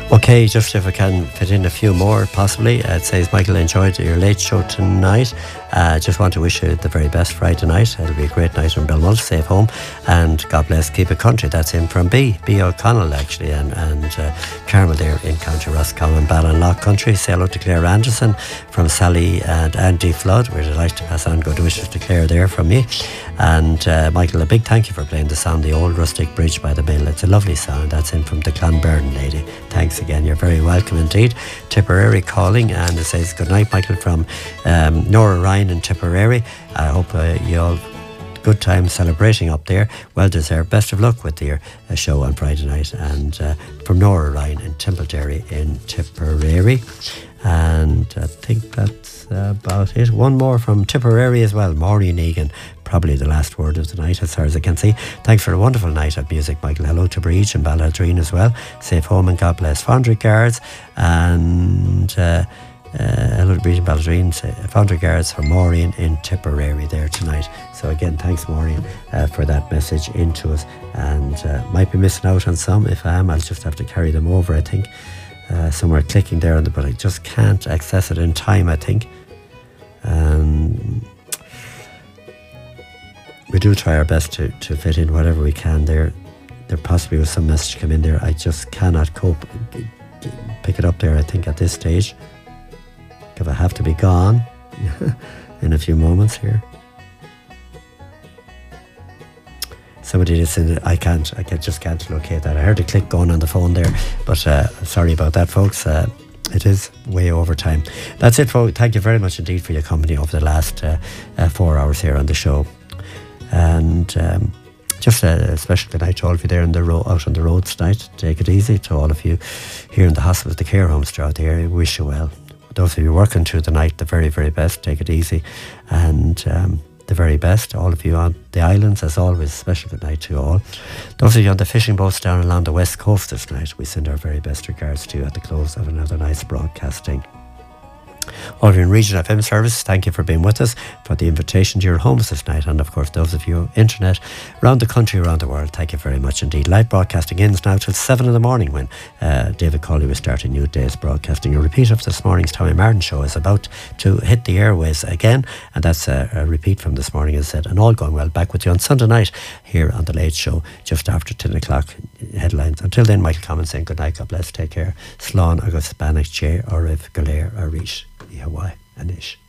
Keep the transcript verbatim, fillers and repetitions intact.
Okay, just if I can fit in a few more, possibly. Uh, it says, Michael, enjoyed your late show tonight. Uh, just want to wish you the very best Friday night. It'll be a great night in Belmont. Safe home. And God bless, keep it country. That's in from B. B. O'Connell, actually. And, and uh, Carmel there in County Roscommon, Ballinlough country. Say hello to Claire Anderson from Sally and Andy Flood. We're delighted to pass on good wishes to Claire there from me. And uh, Michael, a big thank you for playing the song, The Old Rustic Bridge by the Mill. It's a lovely song. That's in from the Clonberne lady. Thanks again. You're very welcome indeed. Tipperary calling, and it says, good night, Michael, from um, Nora Ryan in Tipperary. I hope uh, you all good time celebrating up there. Well deserved. Best of luck with your uh, show on Friday night. And uh, from Nora Ryan in Timblederry in Tipperary. And I think that's about it. One more from Tipperary as well. Maureen Egan, probably the last word of the night as far as I can see. Thanks for a wonderful night of music, Michael. Hello to Breach and Balladreen as well. Safe home and God bless. Foundry Guards and uh, uh, hello to Breach and Balladreen. Foundry Guards for Maureen in Tipperary there tonight. So again, thanks Maureen uh, for that message into us. And uh, might be missing out on some. If I am, I'll just have to carry them over, I think. Uh, somewhere clicking there on the, but I just can't access it in time, I think. Um, we do try our best to, to fit in whatever we can there. There possibly was some message come in there. I just cannot cope, g- g- pick it up there, I think, at this stage. If I have to be gone in a few moments here. Somebody did send it. I can't, I can't, just can't locate that. I heard a click going on the phone there, but uh, sorry about that, folks. Uh, it is way over time. That's it, folks. Thank you very much indeed for your company over the last uh, uh, four hours here on the show. And um, just a special good night to all of you there on the ro- out on the roads tonight. Take it easy. To all of you here in the hospitals, the care homes throughout the area, wish you well. Those of you working through the night, the very, very best. Take it easy. And um, the very best. All of you on the islands, as always, special good night to you all. Those of you on the fishing boats down along the west coast this night, we send our very best regards to you at the close of another nice broadcasting. All of you in Region F M service, thank you for being with us, for the invitation to your homes this night, and of course those of you internet around the country, around the world, thank you very much indeed. Live broadcasting ends now till seven in the morning when uh, David Colley will start a new day's broadcasting. A repeat of this morning's Tommy Martin show is about to hit the airways again, and that's a, a repeat from this morning, as I said, and all going well. Back with you on Sunday night here on The Late Show just after ten o'clock headlines. Until then, Michael Commons saying good night, God bless, take care. Slán agus Banach Che or if Galer Arish. Hawaii and Ish.